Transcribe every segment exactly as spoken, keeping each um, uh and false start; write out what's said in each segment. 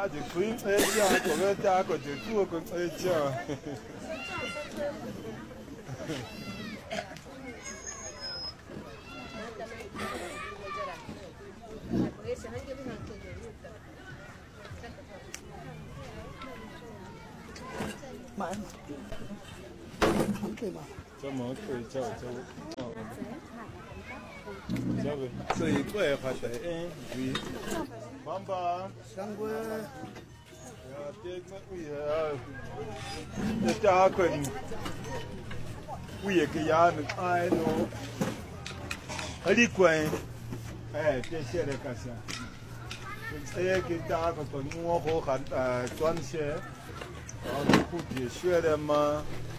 啊，就滚哎呀，这个家伙就做滚哎呀。 买嘛，对嘛？ 这么贵，这这，这个这一块还得哎，贵，妈妈， 香菇， 呀，这个贵啊，这家伙，贵个呀，那哎喏，还得贵，哎，这些的干啥？这个家伙从我好看呃赚些。然后估计学的嘛，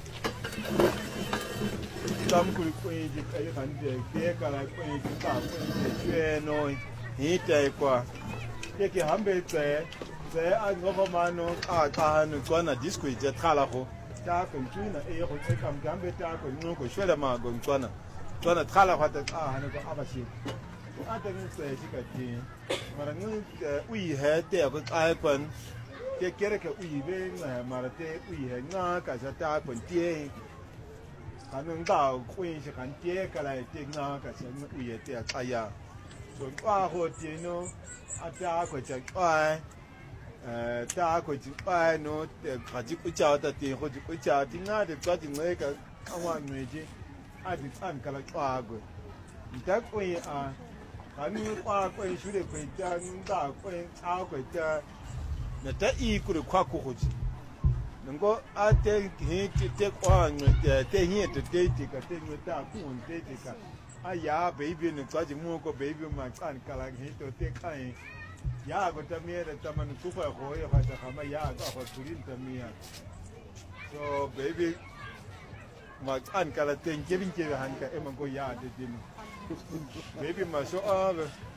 咱们可以关于这一行的，别个来关于这大关于学喏，你这个，这个还没在，在按我们嘛喏，啊，他那转了 disco 就他了后，加工资呢，哎，我这刚刚被加工，我个学的嘛，工转了，转了他了话的啊，那个阿巴西，啊，这个在这个地，嘛那个呃，危害的个爱关。cái kia là cái ủy bên này mà là cái ủy hệ nga cả cho ta còn tie khả năng đào quên sẽ khán tie cái này tie nga cả cho ủy hệ tie thay à rồi qua hồ tie nó à ta có chắc ai ta có chắc ai nó để khả chịu cái chào ta tie hồ chịu cái chào thì nga để cho thì người cái ông anh người chứ ai thì ăn cái là qua rồi ta quên à khả năng qua quên suy để quên cha đào quên áo quên cha na ta i ku kwa ku hoji ngo a te hi te kwa ngo te te hi te te te ka te ngo ta ku on te te ka a ya baby ne kwa ji mu ko baby ma kan kala hi to te kai ya go ta me ta man ku fa ho ya fa ta kama ya ga fa turin ta mi ya so baby ma kan kala te ke bin ke han ka e man go ya de din baby ma so a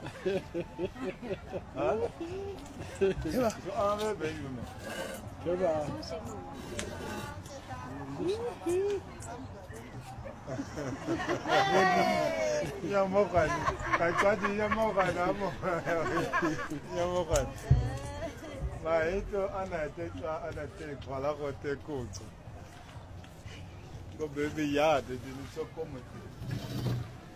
ha 对吧？ so a baby ma 对吧？ 要么干，还抓紧要么干，那么要么干。那一个安那这抓安那这快乐个这故事，个 baby 呀，这就是说过么子。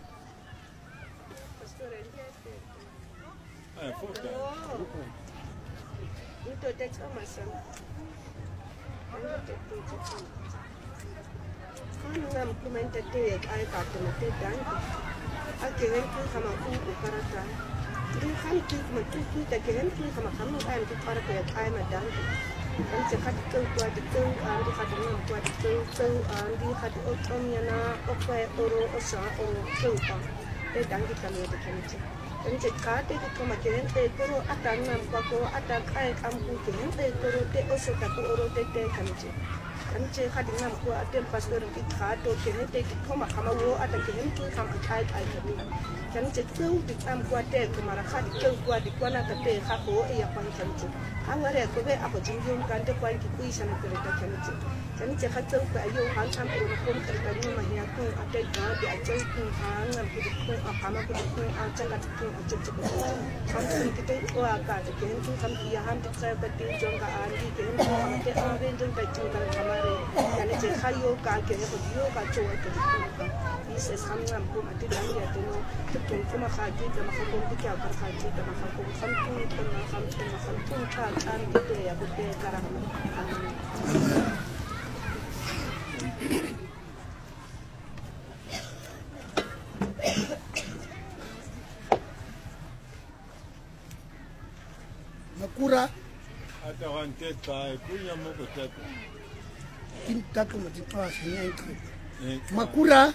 哎，不的。 Itu dah sama sama. Kan ngam kumenta te ai ka te te dan. Ake hen ku kama ku ku karata. Di kan ki ma tu ki ta ke hen ku kama kamu ai ku karata ai ma dan. Kan se khat ku ku de ku an di khat ngam ku de ku ku an di khat o tom yana o kwa oro o sa o ku pa. Te dan ki kami de kenchi. Kan cek kate itu kemajuan te koro akan nampako akan kai kampu te te koro te oso taku oro te te kanci kanci kadi nampu atem pastor ki kato te te koma kama wo akan te tu kama kai kai kami kanci tu di kampu te kemara kadi tu kuat di kuana te kako iya pan kanci awalnya aku be aku jinjung kan te kuan ki kui sana kereta kanci kanci katu ku ayo hal am oro kom kereta ni mahia ku ate ga di ajar ku hang am ku ku akama ku ku ajar ku Kampen kita wah kat kian tu kam dia ham tu saya beti jong ka andi kian tu ham te amben jong beti jong kamare yani je khayo ka kian ko dio ka choa tu is es ham ngam ko ati dan ya tu no tu tu ma khaji ta ma ko ku kya kar khaji ta ma ko ham tu tu ma ham tu ma ham tu ka an tu ya ko te karam Makura. Ada orang teka, punya muka teka. Kita tu mesti pas ni. Makura.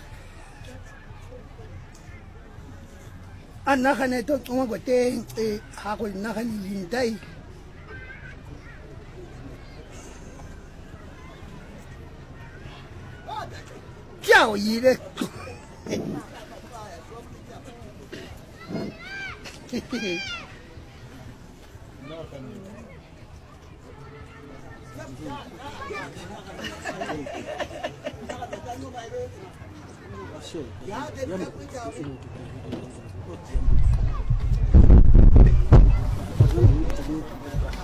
Anak kan itu cuma gote eh aku nak kan lindai. Jauh ini deh.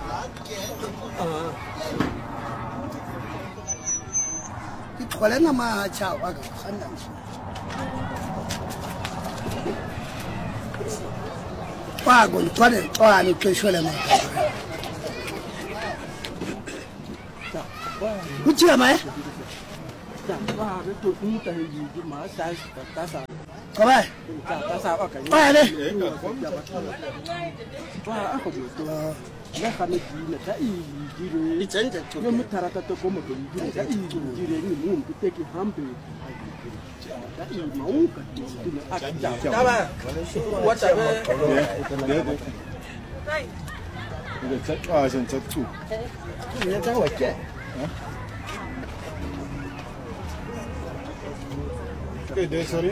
啊，你出来那么巧，我个很难吃。哇，我昨天哇，你给说了吗？你记得没？各位，哎嘞，你真的做。 大板，我这边。 那个在啊，现在住。 你在我这。 对对，sorry。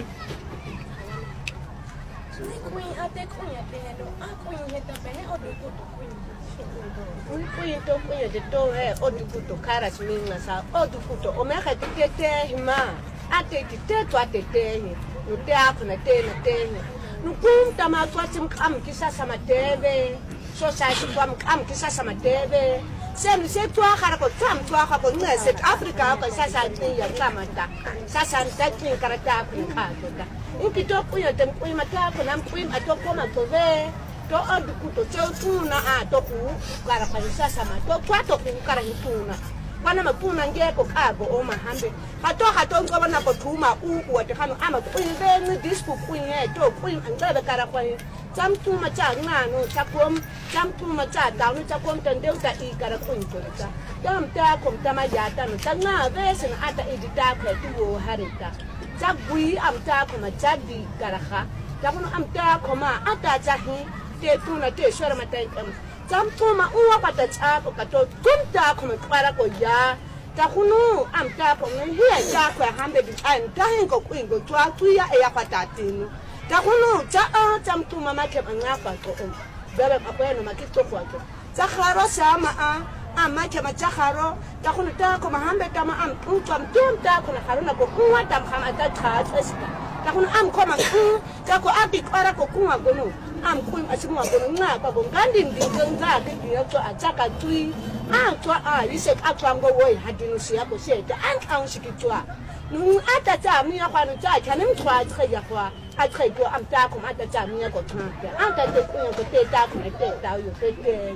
Queen ate queen atendo a queen heta pene o duku to queen un queen to queen de to he o duku to kara sminga sa o duku to o me ka te te hima ate te te to ate te he no te afu na te na te he no queen ta ma to sim kam kisa sama tebe so sa si kam kam kisa sama tebe sem se to akara ko tam to akara ko nge set Africa ko sa sa tin ya kamata sa sa ta tin karata ku ka to ta Inki to kuya tem kuya mata ko nam kuya ato ko ma to ve to adu ku to cho tuna a to ku kara pa sasa ma to kwa to ku kara hituna bana mapuna nge ko kago o mahambe ato hato ngo bana ko tuma u ku wate kanu ama kuya ve ni disku kuya to kuya angabe kara kwa jam tuma cha ngano cha kom jam tuma cha daunu cha kom tande uta i kara kuya to ta jam ta kom tama yata no ta nga ve sin ata edita ko tu harita Jagui am ta kuma jadi karaha jakuno am ta kuma ata jahi te tuna te shora matai kam jam tuma uwa pata cha ko kato tumta kuma kwara ko ya jakuno am ta kuma hiya ja ko hambe bi an ta hin ko kwingo twa tuya e ya pata tinu jakuno ja a jam tuma make anga kwa ko um bebe akweno makito kwa ko jakharo sama a ama kema chakaro takuna ta ko mahambe tama am utam tum ta kuna haruna ko kuwa tam khama ta cha tsesta takuna am ko ma ku ta ko abi kwara ko kuwa gono am ku asimu gono nga ba go ngandi ndinga nga ke biyo to ataka tui an to a yise atwango wo hadinu siya ko seta an kan shikitwa nu ata ta mi ya kwanu ta kanim twa tsa ya kwa atre ko am ta ko ata ta mi ya ko twa an ta te ku ko te ta ko te ta yo te te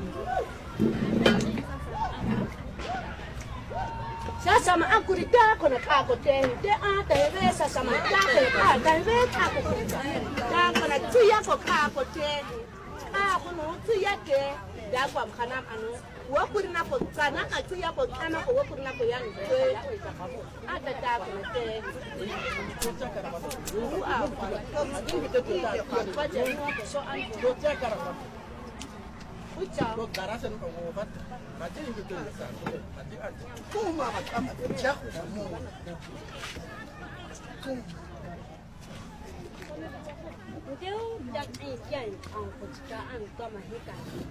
Sasa ma akurita ko na kako te te a te ve sasa ma ta ko ka ta ve ta ko ta ko na tuya ko kako te a ko no tuya te da kwa mkhana anu wo kurina ko kana a tuya ko kana ko wo kurina ko yang te a ta ta ko na te u a ko ngi to ti ko pa je ko so an do te kara Ucha ko garasen ko bat mati ngi to sa mati an ko ma ma kama ja ko mo Deu da kian ang ko ta an ko ma hika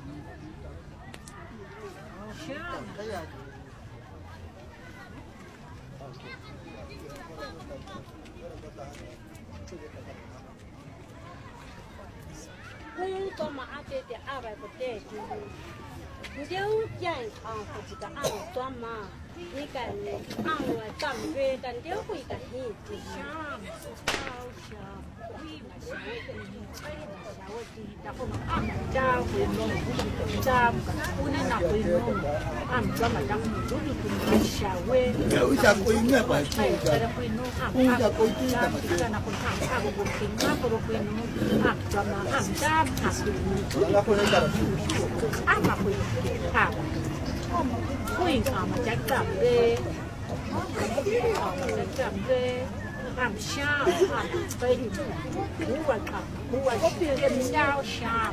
Sha kaya Kung toma ate te ara ko te Deu kian ang ko ta an toma ni kan ang wa tam ve tan deu ku ka hi ti sham sao sham wi ma sha ke ni ai ma sha wa ti ta ko ma am ja ku no jam ka ku ni na ku no am ja ma jam du du ku ma sha we 有只鬼咩吧？ ai ja ku no am ja ku ti ta ma ta na ku ta ka ku ki ma ku ku no am ja ma am jam ka ku ni am ma ku ka Queen am a jack up there. I'm a jack up there. I'm sharp. I'm baby. Who will come? Who will feel them now sharp?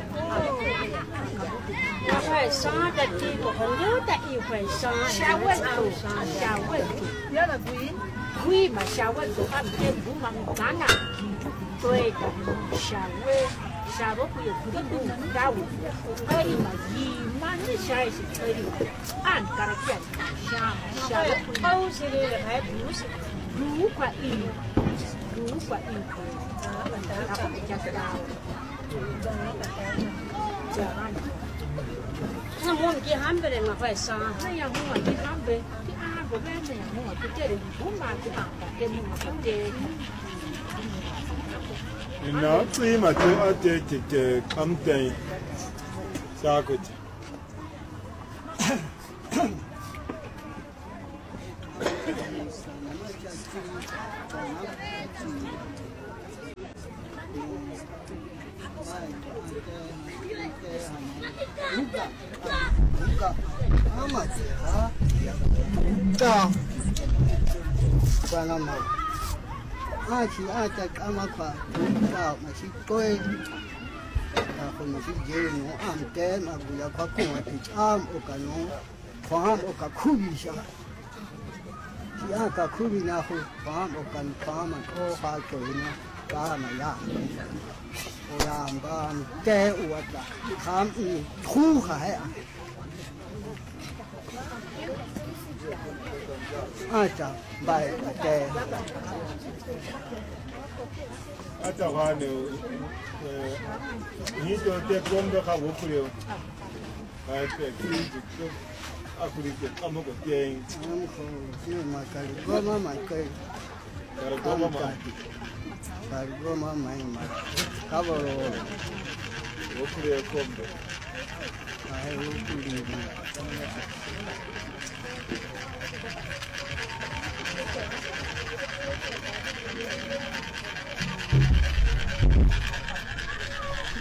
I saw that people knew that you were saw. Shower to shower to. You're a queen. Queen, my shower to. I'm getting woman. Ghana. Great shower. Shower for your good down. Hey, my ye man, this is pretty. And gotta get shower. Shower. How's it in the head? Rú quả in, rú quả in, nó có bị chặt đào, chờ ăn. 那我们给汉北人了快杀，那样我给汉北，给阿伯那样我给这里不买给阿伯给你们给。 Na tsima te ate te te kamten sakut. Ka. Bana ma. A chi a ta kama ka. Ka ma chi koi. Ka ko ma chi je no am te ma bu ya ka ko ti am o ka no. Pham o ka khu bi sha. Chi a ka khu bi na ho pham o kan pham ma ko ha ko na ka ma ya. O ya ba te o wa ta. Pham i khu ha ya. Acha bai te Ata wane ni to te kombe ka wukure. Ai te ki ko akuri te kamo ko ten. am ko ni ma ka go ma ma kai Kara goma ma ka go ma ma ma ka bo wukure kombe.